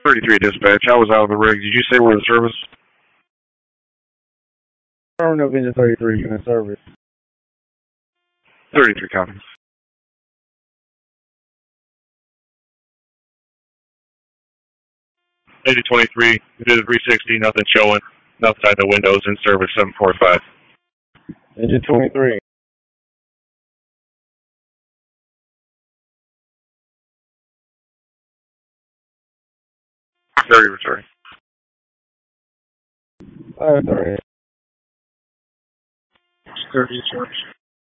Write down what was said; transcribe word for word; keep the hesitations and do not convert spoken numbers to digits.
thirty-three dispatch. I was out of the rig. Did you say we're in service? Terminal engine thirty-three in service. thirty-three copies. Engine twenty-three, we did a three sixty, nothing showing. Outside the windows, in service seven forty-five. Engine twenty-three. thirty returning. five thirty. thirty returning.